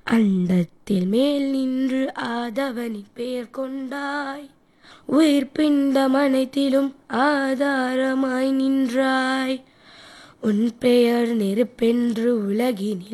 அண்டத்தில் மேல் நின்று ஆதவனின் பெயர் கொண்டாய். உயிர் பிண்டம் அனைத்திலும் ஆதாரமாய் நின்றாய். உன் பெயர் நெருப்பென்று உலகினில்